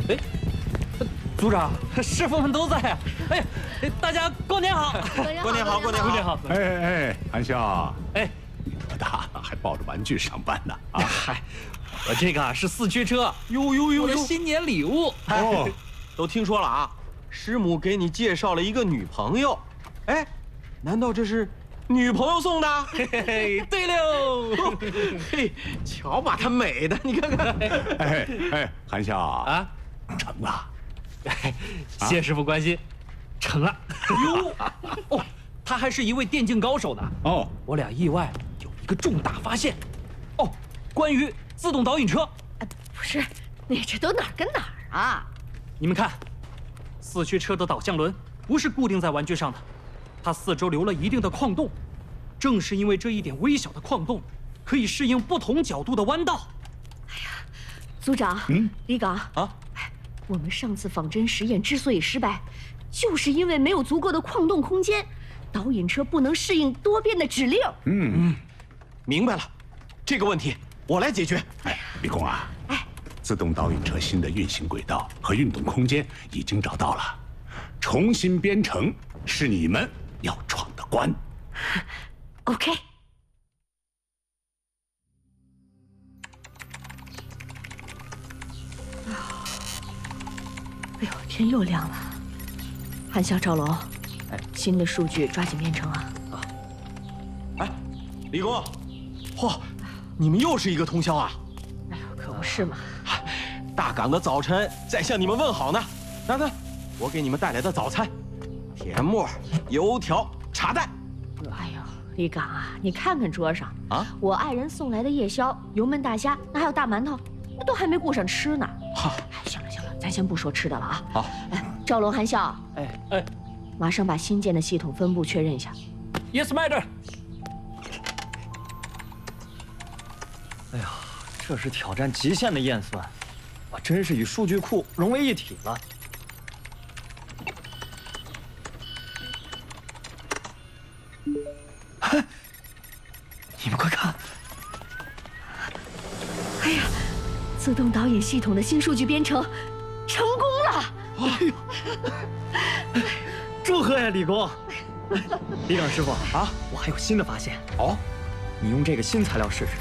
哎，组长，师傅们都在啊！哎，大家过年好！ 过年好，过年好！ 哎，韩笑， 哎， 你多大了还抱着玩具上班呢？啊， 嗨，我这个是四驱车，我的新年礼物。 哦， 都听说了啊，师母给你介绍了一个女朋友。哎，难道这是女朋友送的？ 嘿嘿嘿，对喽！ 嘿，瞧把她美的，你看看。 哎，韩笑啊， 成了。 谢师傅关心，成了。哟，哦，他还是一位电竞高手呢。 哦， 我俩意外有一个重大发现。哦，关于自动导引车。 不是，你这都哪儿跟哪儿啊？ 你们看，四驱车的导向轮不是固定在玩具上的，它四周留了一定的矿洞。正是因为这一点微小的矿洞，可以适应不同角度的弯道。 哎呀，组长，李岗啊，我们上次仿真实验之所以失败，就是因为没有足够的矿洞空间，导引车不能适应多变的指令。 明白了，这个问题我来解决。 哎，李工啊，自动导引车新的运行轨道和运动空间已经找到了，重新编程是你们要闯的关。 OK。哎呦，天又亮了。韩笑、赵龙，新的数据抓紧编程啊！ 哎，李工，嚯，你们又是一个通宵啊！ 哎呦，可不是嘛。 大港的早晨在向你们问好呢。来，我给你们带来的早餐：甜沫、油条、茶蛋。 哎呦，李岗啊，你看看桌上啊， 我爱人送来的夜宵，油焖大虾，那还有大馒头，那都还没顾上吃呢。 哈， 行了，咱先不说吃的了啊。 好， 赵龙、韩笑， 哎， 马上把新建的系统分布确认一下。 Yes, Master。 哎呀，这是挑战极限的验算，我真是与数据库融为一体了。你们快看！ 哎呀，自动导引系统的新数据编程成功了！ 哎呦，祝贺呀，李工！李岗师傅啊，我还有新的发现哦。你用这个新材料试试，